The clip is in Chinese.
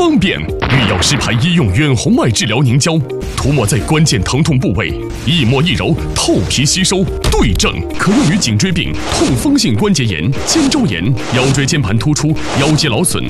方便。御药师牌医用远红外治疗凝胶，涂抹在关键疼痛部位，一抹一揉，透皮吸收，对症，可用于颈椎病、痛风性关节炎、肩周炎、腰椎间盘突出、腰肌劳损、